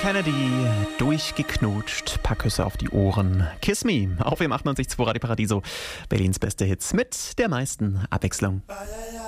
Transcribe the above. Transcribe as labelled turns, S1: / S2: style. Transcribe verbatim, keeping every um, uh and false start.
S1: Kennedy, durchgeknutscht, paar Küsse auf die Ohren. Kiss Me, auf dem achtundneunzig Komma zwei Radio Paradiso, Berlins beste Hits mit der meisten Abwechslung.